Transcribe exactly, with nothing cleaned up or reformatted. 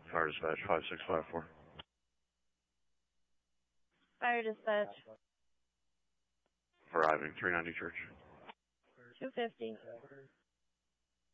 Fire dispatch five six five four. Fire dispatch. Arriving three ninety Church. two fifty.